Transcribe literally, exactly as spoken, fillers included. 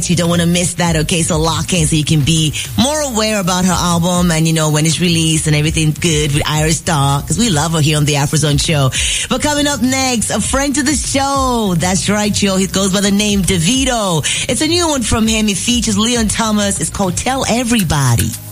You don't want to miss that, okay? So lock in so you can be more aware about her album and, you know, when it's released and everything good with Iris Starr, because we love her here on the Afrozone Show. But coming up next, a friend to the show. That's right, yo. He goes by the name Davido. It's a new one from him. It features Leon Thomas. It's called Tell Everybody.